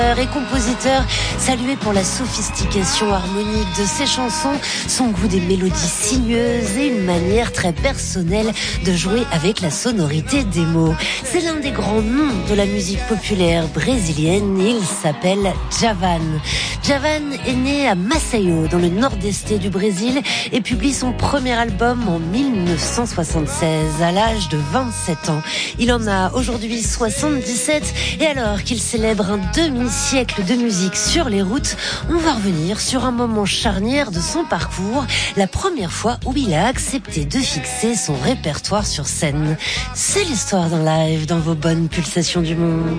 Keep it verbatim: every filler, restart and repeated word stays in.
Et compositeur, salué pour la sophistication harmonique de ses chansons, son goût des mélodies sinueuses et une manière très personnelle de jouer avec la sonorité des mots. C'est l'un des grands noms de la musique populaire brésilienne. Il s'appelle Djavan. Djavan est né à Maceió, dans le nord-est du Brésil, et publie son premier album en mille neuf cent soixante-seize, à l'âge de vingt-sept ans. Il en a aujourd'hui soixante-dix-sept, et alors qu'il célèbre un demi-siècle de musique sur les routes, on va revenir sur un moment charnière de son parcours, la première fois où il a accepté de fixer son répertoire sur scène. C'est l'histoire d'un live dans vos bonnes pulsations du monde.